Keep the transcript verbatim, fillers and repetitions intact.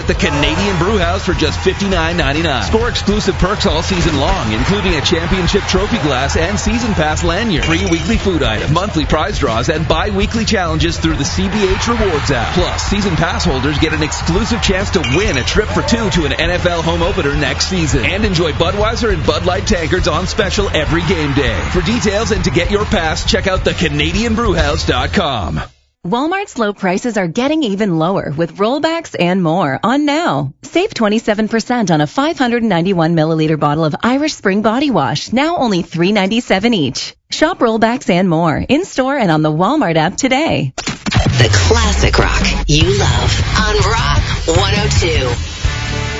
the Canadian Brewhouse for just fifty-nine ninety-nine. Score exclusive perks all season long, including a championship trophy glass and season pass lanyard, free weekly food items, monthly prize draws, and bi-weekly challenges through the C B H Rewards app. Plus, season pass holders get an exclusive chance to win a trip for two to an N F L home opener next season. And enjoy Budweiser and Bud Light tankards on special every game day. For details and to get your pass, check out the canadian brew house dot com. Walmart's low prices are getting even lower with rollbacks and more on now. Save twenty-seven percent on a five hundred ninety-one milliliter bottle of Irish Spring Body Wash, now only three ninety-seven each. Shop rollbacks and more in-store and on the Walmart app today. The classic rock you love on Rock one oh two.